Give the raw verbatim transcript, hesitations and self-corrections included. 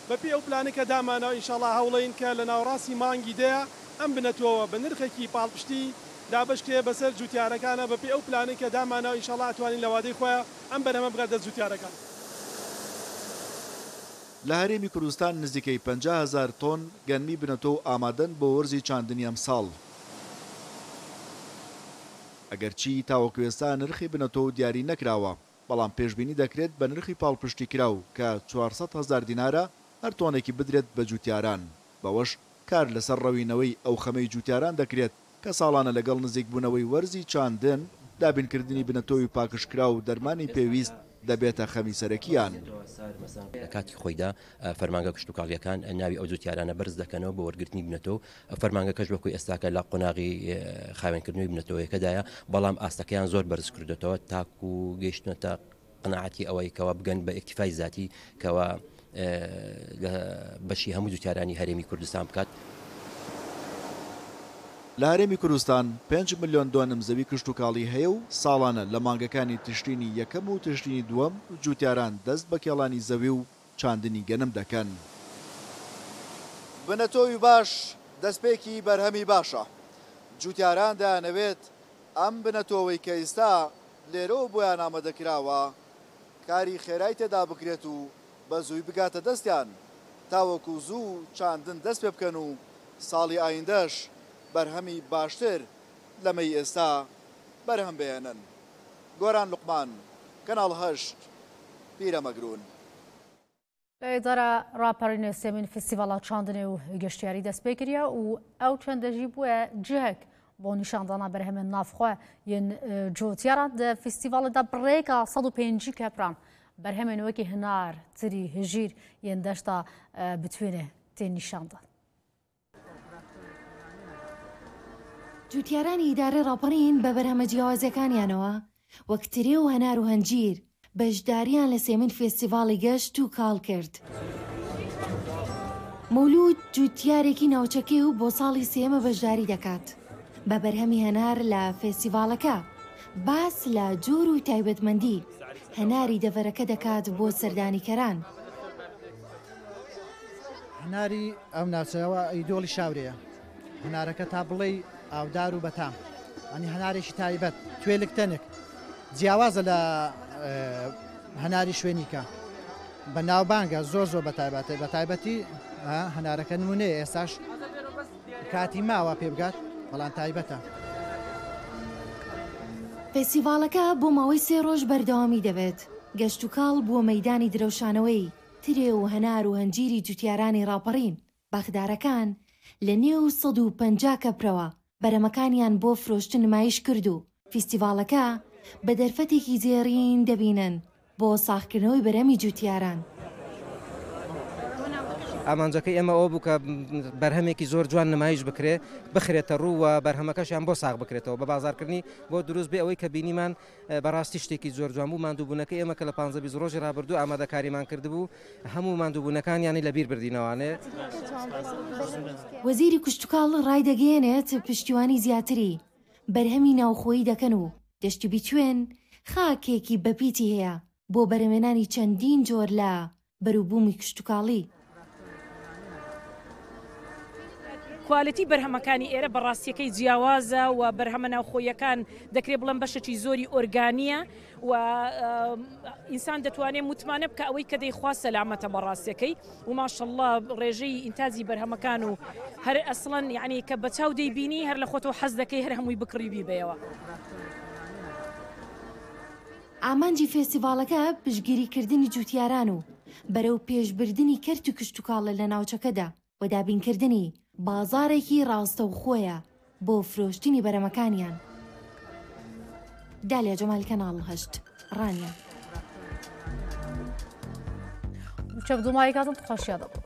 بەپێ ئەو پلانە کە دامانەوە ئینشاڵڵا هەوڵەین کە لە ناوڕاستی مانگی دەیە ئەم بنەتەوە بە نرخێکی پاڵپشتی دابشکرێ بەسەر جوتیارەکانە بەپێ ئەو پلانەی کە دامانەوە ئینشاڵڵا ئەتوانین لە وادەی خۆیان ئەم بەرهەمە بگاتە جوتیارەکان. لە هەرێمی کوردستان نزیکەی پەنجا هەزار تۆن گەنمی بنەتۆ ئامادەن بۆ وەرزی چاندنی ئەم ساڵ. ئەگەرچی تاوەکو ئێستا نرخی بنەتۆ دیاری نەکراوە، بەڵام پێشبینی دەکرێت بە نرخی پاڵپشتی کراو کە چوارسەد هەزار دینارە هەر تۆنێکی بدرێت بە جوتیاران. بەوەش کار لەسەر ڕەوینەوەی ئەو خەمەی جوتیاران دەکرێت کە ساڵانە لەگەڵ نزیک بوونەوەی وەرزی چاندن دابینکردنی بنەتۆی پاکشکرا و دەرمانی پێویست دەبێتە خەمی سەرەکیان. لە کاتی خۆیدا فەرمانگە کشتتوکاڵیەکان ناوی ئەو جوتیارانە بەرز دەکەنەوە بۆ وەرگرتنی بنەتۆ. فەرمانگە کەش وەکوی ئێستاکە لە قۆناغی خاوێنکردنەوەی بنەتەوەیەکەدایە، بەڵام ئاستەکەیان زۆر بەرز کردێتەوە تاکو و گەیشتنەتە قناعەتی ئەوەی کەوا بگەن بە ئیکتیفای ذاتی کەوا بەشی هەموو جوتیارانی هەرێمی کوردستان بکات. لە هەرێمی کوردستان پێنج ملیۆن دۆنم زەوی کشتتوکاڵی هەیە و ساڵانە لە مانگەکانی تشتینی یەکەم و تشتینی دووەم جوتیاران دەست بە کێڵانی زەوی و چاندنی گەنم دەکەن. بنەتۆی باش دەستپێکی بەرهەمی باشە. جوتیاران دەیانەوێت ئەم بنەتۆوەی کە ئێستا لێرەوە بۆیان ئامادەکراوە کاری خێرای تێدا بکرێت و بە زووی بگاتە دەستیان تاوەکو زوو چاندن دەست پێ بکەن و ساڵی ئایندەش بەرهەمی باشتر لەمەی ئێستا بەرهەم بێنن. گۆران لوقمان، کەناڵ هەشت، پیرەمەگرون. ئێدارە ڕاپەڕینە سێمین فستیڤاڵا چاندنێ و گەشتیاری دەست پێ کردیا و ئەو چەندەژی بووە جهێک بۆ نیشاندانا بەرهەمێن نافخوا یەن جوتیاران دە فستیڤاڵدا بڕێکە سەد و پێنجی کەپران بەرهەمێنەوەکی هەنار تری هژیر یەن دەشتا بتوێنێ تێن نیشاندان. جوتیارانی ئیدارە ڕاپەڕین بە بەرهەمە جیاوازەکانیانەوە وەک ترێ و هەنار و هەنجیر بەشداریان لە سێمین فێستیڤاڵی گەشت و کاڵ کرد. مەولود جوتیارێکی ناوچەکەی و بۆ ساڵی سێمە بەشداری دەکات بە بەرهەمی هەنار لە فێستیڤاڵەکە. باس لە جۆر و تایبەتمەندی هەناری دەڤەرەکە دەکات بۆ سەردانیکەران. هەناری ئەم ناوچەوە ئیدۆڵی شاورەیە. هەنارەکە تا بڵێ ئاودار و بەتام، ئەنی هەنارێکی تایبەت توێلک تەنک جیاوازە لە هەناری شوێنیکە بە ناوبانگە زۆر زۆر بەتایبەتی بە تایبەتی هەنارەکە نمونەیە ئێستاش کاتی ماوە پێ بگات بەڵام تایبەتە. فێستیڤاڵەکە بۆ ماوەی سێ ڕۆژ بەردەوامی دەبێت. گەشت و کاڵ بووە مەیدانی درەوشانەوەی ترێ و هەنار و هەنجیری جوتیارانی ڕاپەڕین. باخدارەکان لە نێو سەد و پەنجا کەپرەوە بەرەمەکانیان بۆ فرۆشتن نمایش کرد و فیستیڤاڵەکە بە دەرفەتێکی جێڕین دەبینن بۆ ساختکردنەوەی بەرەمی جوتیاران. ئامانجەکەی ئێمە ئەو بوو کە بەرهەمێکی زۆر جوان نمایش بکرێ بخرێتە ڕووە بەرهەمەکەشیان بۆ ساغ بکرێتەوە بە بازارکردنی بۆ دروست بێ ئەوەی کە بینیمان بەڕاستی شتێکی زۆر جوان بوو. ماندووبوونەکە ئێمە کە لە پانزە بیست ڕۆژی ڕابردوو ئامادەکاریمان کردبوو هەموو ماندووبوونەکانیانی لەبیر بردینەوانێ. وەزیری کشتتوکاڵ ڕای دەگەێنێت پشتیوانی زیاتری بەرهەمی ناوخۆیی دەکەن و دەشتی بیتوێن خاکێکی بەپیتی هەیە بۆ بەرهەمێنانی چەندین جۆر لە بەرووبوومی کشتتوکاڵی. کوالیتی بەرهەمەکانی ئێرە بەڕاستیەکەی جیاوازە و بەرهەمە ناوخۆیەکان دەکرێت بڵم بەشێکی زۆری ئۆرگانیە و ئینسان دەتوانێت متمانە بکە ئەوەی کە دەیخوا سەلامەتە بەڕاستیەکەی و ماشەڵڵا ڕێژەی ئینتازی بەرهەمەکان و هەر ئەسڵەن یعنی کە بەچاو دەیبینی هەر لە خۆتەوە حەز دەکەی هەر هەمووی بکڕی بیبەوە. ئامانجی فێستیڤاڵەکە پشتگیریکردنی جوتیاران و بەرەو پێشبردننی کەرت و کشتتوکاڵە لە ناوچەکەدا و دابینکردنی بازارێکی ڕاستە و خۆیە بۆ فرۆشتنی بەرەمەکانیان. دالیا جەمال، کەناڵ هەشت، ڕانیان. چەک دومایەکاتم خۆشیادە.